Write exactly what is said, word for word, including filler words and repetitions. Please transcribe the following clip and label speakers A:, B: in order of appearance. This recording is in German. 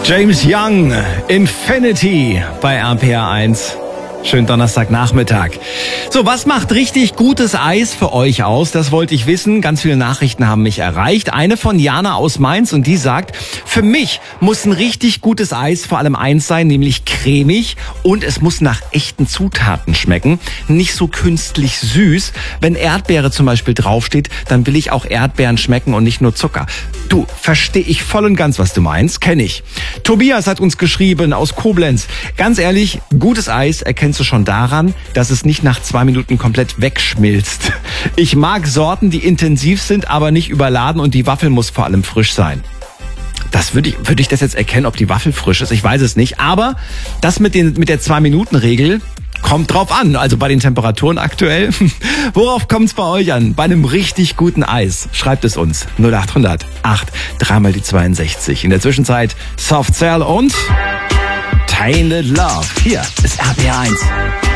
A: James Young, Infinity bei R P R eins. Schönen Donnerstagnachmittag. So, was macht richtig gutes Eis für euch aus? Das wollte ich wissen. Ganz viele Nachrichten haben mich erreicht. Eine von Jana aus Mainz und die sagt, für mich muss ein richtig gutes Eis vor allem eins sein, nämlich cremig und es muss nach echten Zutaten schmecken. Nicht so künstlich süß. Wenn Erdbeere zum Beispiel draufsteht, dann will ich auch Erdbeeren schmecken und nicht nur Zucker. Du, verstehe ich voll und ganz, was du meinst. Kenne ich. Tobias hat uns geschrieben aus Koblenz. Ganz ehrlich, gutes Eis erkennst du schon daran, dass es nicht nach zwei Minuten komplett wegschmilzt. Ich mag Sorten, die intensiv sind, aber nicht überladen und die Waffel muss vor allem frisch sein. Das würde ich, würde ich das jetzt erkennen, ob die Waffel frisch ist? Ich weiß es nicht. Aber das mit den, mit der Zwei-Minuten-Regel kommt drauf an. Also bei den Temperaturen aktuell. Worauf kommt es bei euch an? Bei einem richtig guten Eis. Schreibt es uns. null acht hundert acht, dreimal die zweiundsechzig. In der Zwischenzeit Soft Cell und Tainted Love. Hier ist R P R eins.